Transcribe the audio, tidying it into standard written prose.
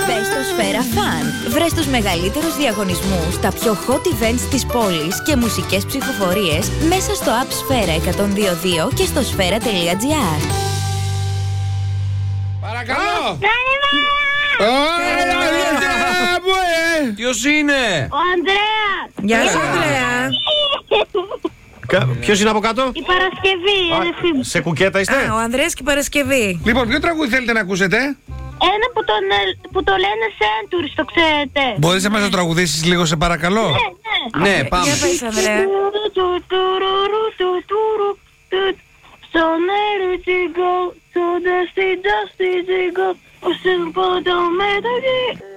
Μπες στο Σφαίρα Fun. Βρες τους μεγαλύτερους διαγωνισμούς, τα πιο hot events της πόλης και μουσικές ψηφοφορίες μέσα στο app Σφαίρα 102.2 και στο σφαίρα.gr. Παρακαλώ! Ποιος είναι? Ο Ανδρέας! Γεια σου, Ανδρέα. Ποιος είναι από κάτω? Η Παρασκευή, η αδερφή μου. Σε κουκέτα είστε? Ο Ανδρέας και η Παρασκευή. Λοιπόν, ποιο τραγούδι θέλετε να ακούσετε? Ένα που το λένε Centuries, το ξέρετε. Μπορείς να μας το τραγουδήσεις λίγο, σε παρακαλώ? Ναι, πάμε. Για πες, Ανδρέα. So near to go, so dusty, dusty to go. Oh, simple, don't matter.